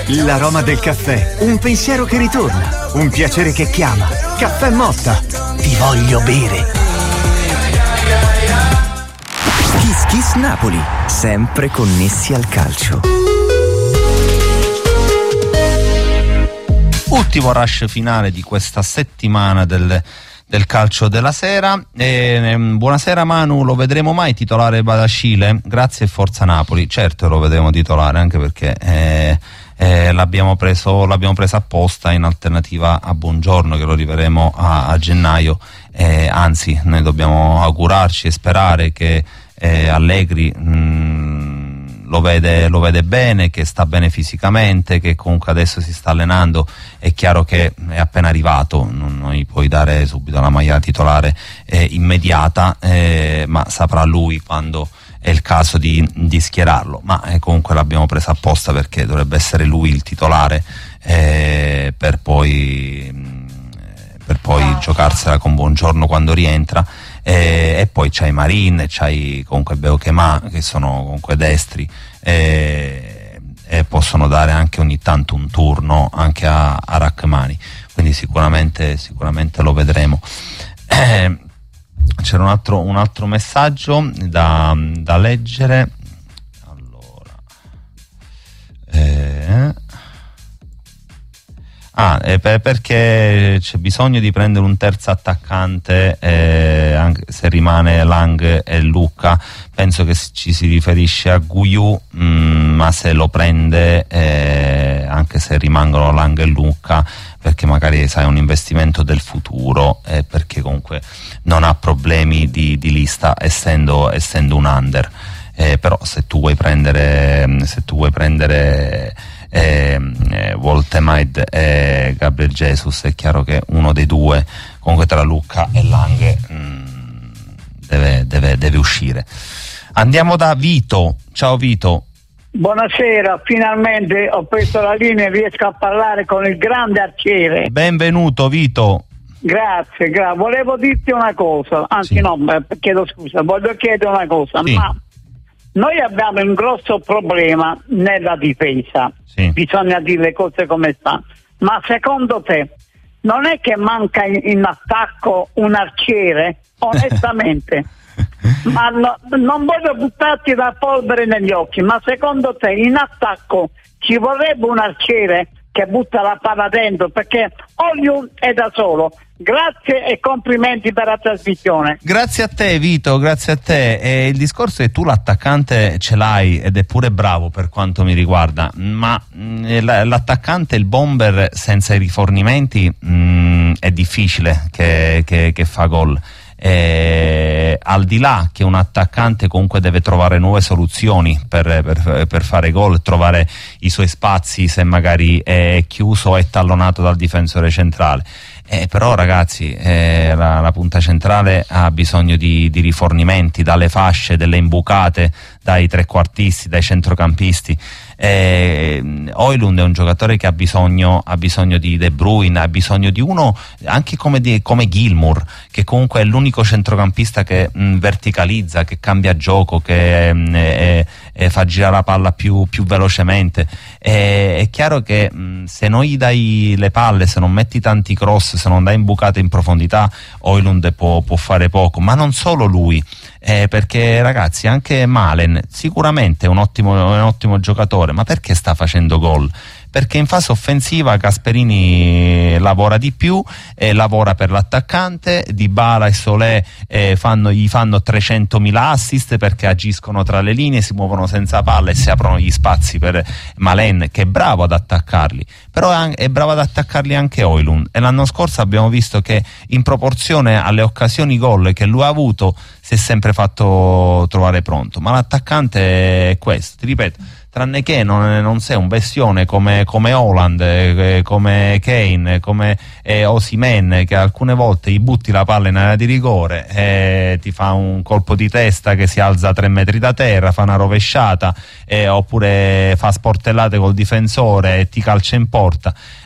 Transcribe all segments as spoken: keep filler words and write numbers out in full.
L'aroma del caffè, un pensiero che ritorna, un piacere che chiama. Caffè Motta, ti voglio bere. Kiss Kiss Napoli, sempre connessi al calcio. Ultimo rush finale di questa settimana del, del calcio della sera. E, buonasera Manu, lo vedremo mai titolare Badascile? Grazie e forza Napoli. Certo lo vedremo titolare, anche perché eh, eh, l'abbiamo preso l'abbiamo preso apposta in alternativa a Buongiorno, che lo rivedremo a, a gennaio. Eh, anzi, noi dobbiamo augurarci e sperare che eh, Allegri mh, lo vede, lo vede bene, che sta bene fisicamente, che comunque adesso si sta allenando. È chiaro che è appena arrivato, non, non gli puoi dare subito la maglia titolare eh, immediata, eh, ma saprà lui quando è il caso di, di schierarlo. Ma eh, comunque l'abbiamo presa apposta perché dovrebbe essere lui il titolare eh, per poi mh, per poi giocarsela con Buongiorno quando rientra. Eh, e poi c'hai Marin, c'hai comunque Beuchema, che sono comunque destri, eh, e possono dare anche ogni tanto un turno anche a, a Rachmani, quindi sicuramente, sicuramente lo vedremo. Eh, c'era un altro, un altro messaggio da, da leggere. Allora, eh, Ah, eh, per, perché c'è bisogno di prendere un terzo attaccante, eh, anche se rimane Lang e Lucca. Penso che ci si riferisce a Guiu, mh, ma se lo prende, eh, anche se rimangono Lang e Lucca, perché magari sai, è un investimento del futuro, eh, perché comunque non ha problemi di, di lista essendo, essendo un under. Eh, però se tu vuoi prendere, se tu vuoi prendere Eh, eh, Woltemade e Gabriel Jesus, è chiaro che uno dei due, comunque tra Lucca e Lang, mh, deve, deve, deve uscire. Andiamo da Vito. Ciao Vito. Buonasera, finalmente ho preso la linea e riesco a parlare con il grande Arciere. Benvenuto Vito. Grazie, gra- volevo dirti una cosa, anzi sì. no, chiedo scusa, voglio chiedere una cosa, sì. ma noi abbiamo un grosso problema nella difesa, sì. bisogna dire le cose come stanno, ma secondo te non è che manca in, in attacco un Arciere? Onestamente, ma no, non voglio buttarti la polvere negli occhi, ma secondo te in attacco ci vorrebbe un Arciere che butta la palla dentro, perché Ogliun è da solo. Grazie e complimenti per la trasmissione. Grazie a te Vito, grazie a te. E il discorso è che tu l'attaccante ce l'hai ed è pure bravo per quanto mi riguarda, ma mh, l'attaccante, il bomber senza i rifornimenti mh, è difficile che, che, che fa gol. Eh, al di là che un attaccante comunque deve trovare nuove soluzioni per, per, per fare gol, trovare i suoi spazi se magari è chiuso o è tallonato dal difensore centrale. Eh, però ragazzi, eh, la, la punta centrale ha bisogno di, di rifornimenti dalle fasce, delle imbucate, dai trequartisti, dai centrocampisti. Eh, Højlund è un giocatore che ha bisogno, ha bisogno di De Bruyne, ha bisogno di uno anche come, di, come Gilmour, che comunque è l'unico centrocampista che mh, verticalizza, che cambia gioco, che mh, è, è, fa girare la palla più, più velocemente. Eh, è chiaro che mh, se non gli dai le palle, se non metti tanti cross, se non dai imbucate in profondità, Højlund può, può fare poco, ma non solo lui. Eh, perché ragazzi, anche Malen sicuramente è un ottimo, un ottimo giocatore, ma perché sta facendo gol? Perché in fase offensiva Gasperini lavora di più, eh, lavora per l'attaccante. Dybala e Solé eh, fanno, gli fanno trecentomila assist perché agiscono tra le linee, si muovono senza palla e si aprono gli spazi per Malen, che è bravo ad attaccarli, però è, è bravo ad attaccarli anche Højlund, e l'anno scorso abbiamo visto che in proporzione alle occasioni gol che lui ha avuto si è sempre fatto trovare pronto. Ma l'attaccante è questo, ti ripeto, tranne che non, non sei un bestione come, come Haaland, eh, come Kane, come eh, Osimhen, che alcune volte gli butti la palla in area di rigore, eh, ti fa un colpo di testa che si alza tre metri da terra, fa una rovesciata, eh, oppure fa sportellate col difensore e ti calcia in porta.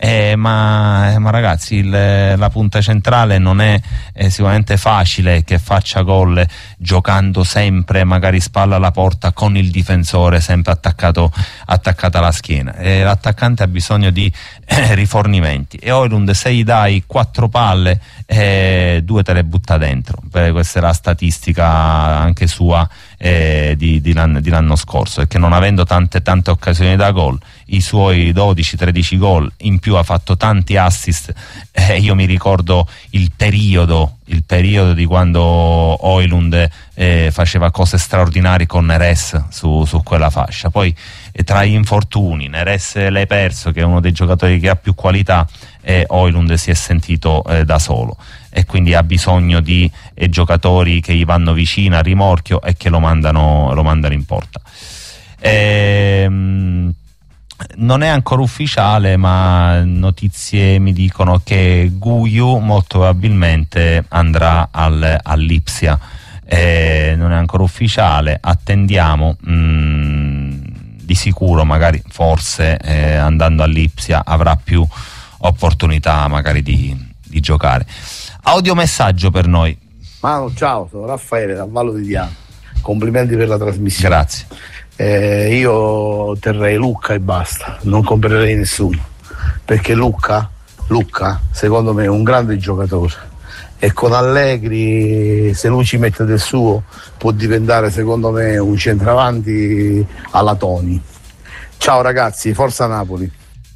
eh, ma, ma ragazzi il, la punta centrale non è eh, sicuramente facile che faccia gol giocando sempre magari spalla alla porta con il difensore sempre attaccato, attaccato alla schiena. Eh, l'attaccante ha bisogno di eh, rifornimenti, e Højlund, se gli dai quattro palle eh, due te le butta dentro. Beh, questa è la statistica anche sua eh, di, di, l'anno, di l'anno scorso, perché non avendo tante tante occasioni da gol, i suoi dodici tredici gol in più ha fatto tanti assist. Eh, io mi ricordo il periodo il periodo di quando Højlund eh, faceva cose straordinarie con Neres su, su quella fascia. Poi eh, tra gli infortuni, Neres l'hai perso, che è uno dei giocatori che ha più qualità, e Højlund si è sentito eh, da solo, e quindi ha bisogno di eh, giocatori che gli vanno vicino a rimorchio e che lo mandano, lo mandano in porta. Ehm, non è ancora ufficiale, ma notizie mi dicono che Guiu molto probabilmente andrà al, all'Ipsia. Eh, non è ancora ufficiale, attendiamo. Mh, di sicuro magari forse eh, andando all'Ipsia avrà più opportunità magari di, di giocare. Audiomessaggio per noi. Manu, ciao, sono Raffaele da Vallo di Diano, complimenti per la trasmissione. Grazie. Eh, io terrei Lucca e basta, non comprerei nessuno, perché Lucca, Lucca secondo me è un grande giocatore, e con Allegri, se lui ci mette del suo, può diventare secondo me un centravanti alla Toni. Ciao ragazzi, forza Napoli.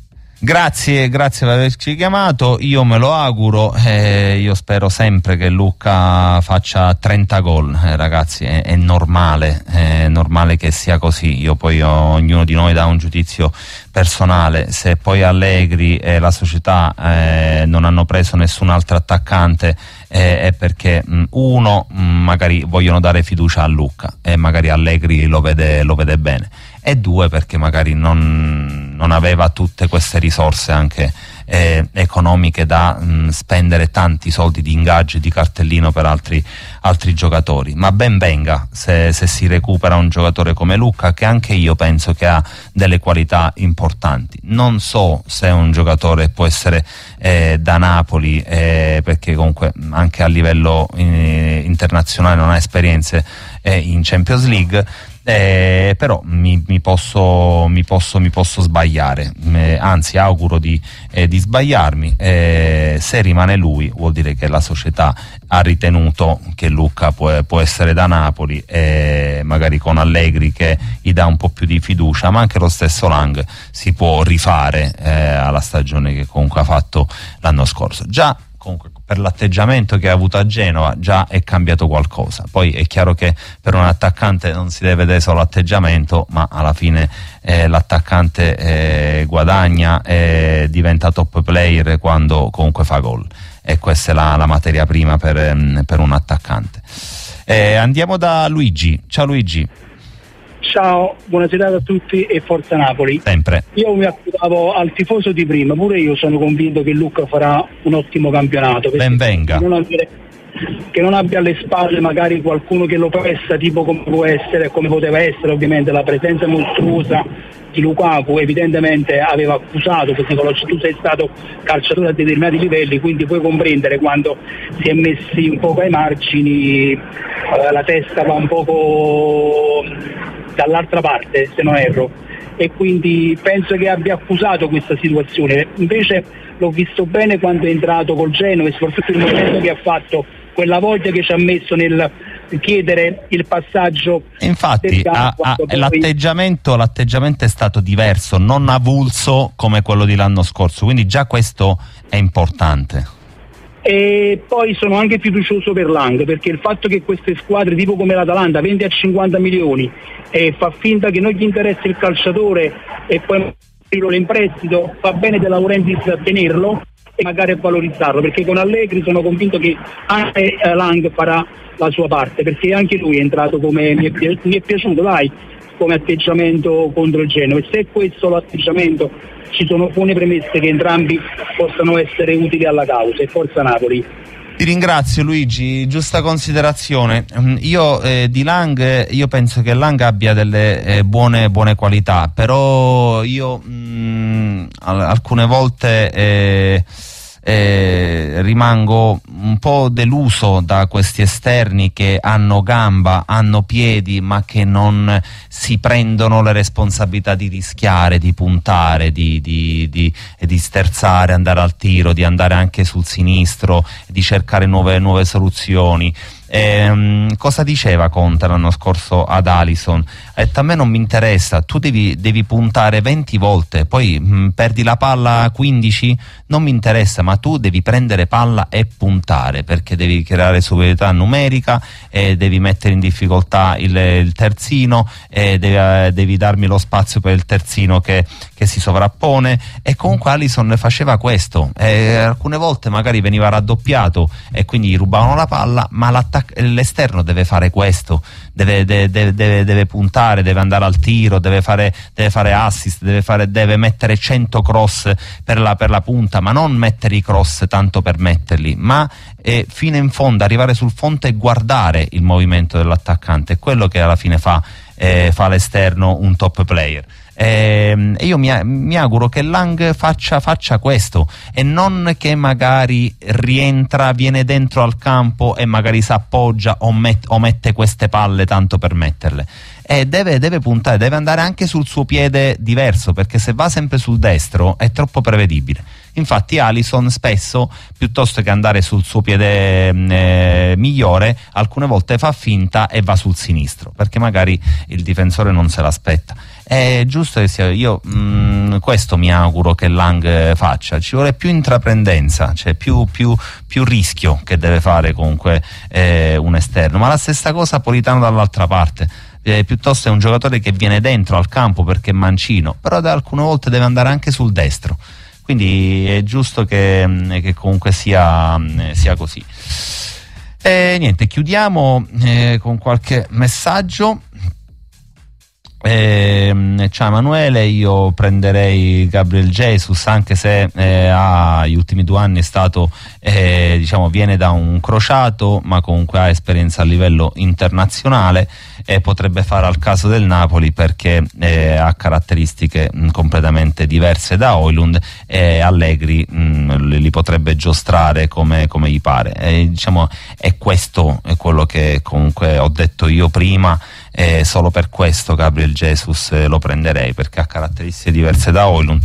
Grazie, grazie per averci chiamato, io me lo auguro, eh, io spero sempre che Lucca faccia trenta gol, eh, ragazzi, è, è normale, è normale che sia così. Io poi ho, ognuno di noi dà un giudizio personale. Se poi Allegri e la società eh, non hanno preso nessun altro attaccante, eh, è perché mh, uno mh, magari vogliono dare fiducia a Lucca e magari Allegri lo vede, lo vede bene, e due perché magari non, non aveva tutte queste risorse anche eh, economiche da mh, spendere tanti soldi di ingaggio e di cartellino per altri, altri giocatori. Ma ben venga se, se si recupera un giocatore come Lucca, che anche io penso che ha delle qualità importanti. Non so se un giocatore può essere eh, da Napoli, eh, perché comunque anche a livello eh, internazionale non ha esperienze eh, in Champions League. Eh, però mi, mi, posso, mi, posso, mi posso sbagliare, eh, anzi auguro di, eh, di sbagliarmi. Eh, se rimane lui vuol dire che la società ha ritenuto che Lucca può, può essere da Napoli, eh, magari con Allegri che gli dà un po' più di fiducia, ma anche lo stesso Lang si può rifare eh, alla stagione che comunque ha fatto l'anno scorso. Già comunque per l'atteggiamento che ha avuto a Genova già è cambiato qualcosa. Poi è chiaro che per un attaccante non si deve vedere solo l'atteggiamento, ma alla fine eh, l'attaccante eh, guadagna e diventa top player quando comunque fa gol, e questa è la, la materia prima per, per un attaccante. Eh, andiamo da Luigi. Ciao Luigi. Ciao, buonasera a tutti e forza Napoli. Sempre. Io mi accusavo al tifoso di prima, pure io sono convinto che Lucca farà un ottimo campionato. Ben venga. Che non, abbia, che non abbia alle spalle magari qualcuno che lo presta, tipo come può essere, come poteva essere ovviamente la presenza mostruosa di Lukaku. Evidentemente aveva accusato, perché tu sei stato calciatore a determinati livelli, quindi puoi comprendere quando si è messi un po' ai margini, eh, la testa va un poco dall'altra parte, se non erro, e quindi penso che abbia accusato questa situazione. Invece l'ho visto bene quando è entrato col Genoa, e soprattutto il momento che ha fatto, quella voglia che ci ha messo nel chiedere il passaggio. Infatti a, a, poi... l'atteggiamento, l'atteggiamento è stato diverso, non avulso come quello di l'anno scorso, quindi già questo è importante. E poi sono anche fiducioso per Lang, perché il fatto che queste squadre tipo come l'Atalanta vende a cinquanta milioni e fa finta che non gli interessi il calciatore e poi lo in prestito, fa bene De Laurentiis a tenerlo e magari a valorizzarlo, perché con Allegri sono convinto che anche Lang farà la sua parte, perché anche lui è entrato come mi è, pi- mi è piaciuto, dai, come atteggiamento contro il Genoa, e se questo l'atteggiamento, ci sono buone premesse che entrambi possano essere utili alla causa. E forza Napoli. Ti ringrazio Luigi, giusta considerazione. Io eh, di Lang, io penso che Lang abbia delle eh, buone, buone qualità, però io mh, alcune volte eh, eh, rimango un po' deluso da questi esterni che hanno gamba, hanno piedi, ma che non si prendono le responsabilità di rischiare, di puntare, di, di, di, di sterzare, andare al tiro, di andare anche sul sinistro, di cercare nuove, nuove soluzioni. Eh, cosa diceva Conte l'anno scorso ad Alisson? Ha detto: a me non mi interessa, tu devi, devi puntare venti volte, poi mh, perdi la palla quindici, non mi interessa, ma tu devi prendere palla e puntare, perché devi creare superiorità numerica, e devi mettere in difficoltà il, il terzino, e devi, eh, devi darmi lo spazio per il terzino che, che si sovrappone. E comunque Alisson faceva questo, e alcune volte magari veniva raddoppiato e quindi gli rubavano la palla, ma l'attacco l'esterno deve fare questo, deve, deve, deve, deve puntare, deve andare al tiro, deve fare, deve fare assist, deve, fare, deve mettere cento cross per la, per la punta, ma non mettere i cross tanto per metterli, ma eh, fino in fondo, arrivare sul fondo e guardare il movimento dell'attaccante. È quello che alla fine fa, eh, fa l'esterno un top player. E io mi, mi auguro che Lang faccia, faccia questo, e non che magari rientra, viene dentro al campo e magari si appoggia o, met, o mette queste palle tanto per metterle. E deve, deve puntare, deve andare anche sul suo piede diverso, perché se va sempre sul destro è troppo prevedibile. Infatti Alisson spesso, piuttosto che andare sul suo piede eh, migliore, alcune volte fa finta e va sul sinistro, perché magari il difensore non se l'aspetta. È giusto che sia, io mh, questo mi auguro che Lang faccia. Ci vuole più intraprendenza, cioè più, più, più rischio che deve fare comunque eh, un esterno, ma la stessa cosa Politano dall'altra parte. Eh, piuttosto è un giocatore che viene dentro al campo perché è mancino, però da alcune volte deve andare anche sul destro, quindi è giusto che, che comunque sia, sia così. E niente, chiudiamo eh, con qualche messaggio. Eh, ciao Emanuele, io prenderei Gabriel Jesus, anche se eh, ha, gli ultimi due anni è stato eh, diciamo viene da un crociato, ma comunque ha esperienza a livello internazionale e potrebbe fare al caso del Napoli, perché eh, ha caratteristiche mh, completamente diverse da Højlund, e Allegri mh, li potrebbe giostrare come, come gli pare. E, diciamo, è questo è quello che comunque ho detto io prima. E solo per questo Gabriel Jesus eh, lo prenderei, perché ha caratteristiche diverse da Højlund.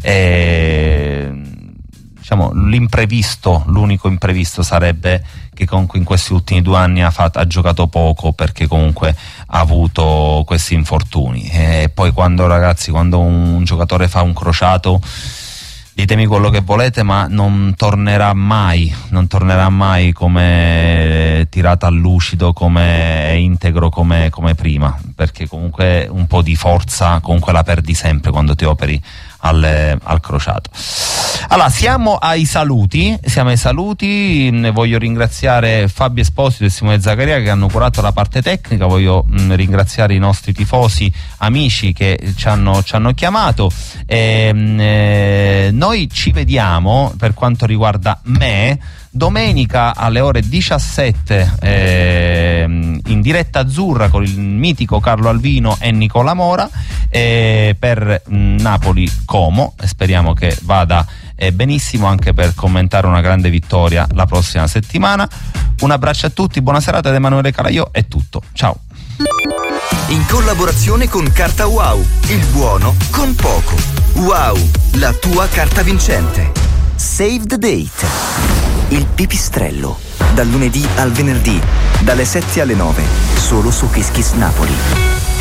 E, diciamo, l'imprevisto, l'unico imprevisto sarebbe che comunque in questi ultimi due anni ha, fatto, ha giocato poco, perché comunque ha avuto questi infortuni. E poi quando, ragazzi, quando un giocatore fa un crociato, ditemi quello che volete, ma non tornerà mai, non tornerà mai come tirata al lucido, come integro come, come prima, perché comunque un po' di forza comunque la perdi sempre quando ti operi al, al crociato. Allora, siamo ai saluti, siamo ai saluti, ne voglio ringraziare Fabio Esposito e Simone Zaccaria che hanno curato la parte tecnica, voglio mh, ringraziare i nostri tifosi, amici che ci hanno, ci hanno chiamato. E, mh, eh, noi ci vediamo, per quanto riguarda me, domenica alle ore diciassette eh, in diretta azzurra con il mitico Carlo Alvino e Nicola Mora eh, per Napoli Como, e speriamo che vada eh, benissimo, anche per commentare una grande vittoria la prossima settimana. Un abbraccio a tutti, buona serata da Emanuele Calaiò, è tutto, ciao. In collaborazione con Carta Wow, il buono con poco. Wow, la tua carta vincente. Save the date. Il pipistrello, dal lunedì al venerdì, dalle sette alle nove, solo su Kiss Kiss Napoli.